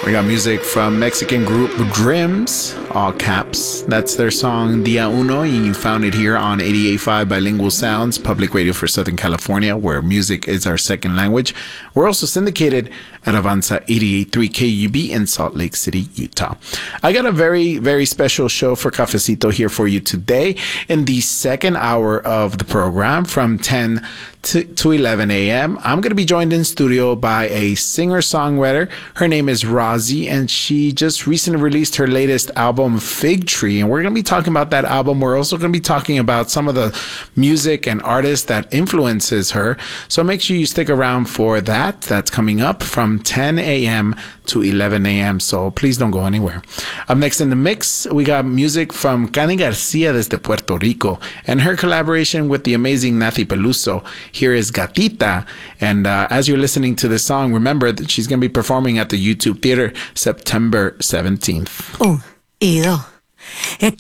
We got music from Mexican group Drims, all caps. That's their song Dia Uno, and you found it here on 88.5 Bilingual Sounds, public radio for Southern California, where music is our second language. We're also syndicated at Avanza 88.3 KUB in Salt Lake City, Utah. I got a very, very special show for Cafecito here for you today in the second hour of the program from 10 to 11 a.m. I'm going to be joined in studio by a singer-songwriter. Her name is Rozzy, and she just recently released her latest album, Fig Tree. And we're going to be talking about that album. We're also going to be talking about some of the music and artists that influences her. So make sure you stick around for that. That's coming up from 10 a.m. to 11 a.m. So please don't go anywhere. Up next in the mix, we got music from Cani Garcia desde Puerto Rico and her collaboration with the amazing Nathy Peluso. Here is Gatita. And as you're listening to this song, remember that she's going to be performing at the YouTube Theater September 17th. Un y dos. Es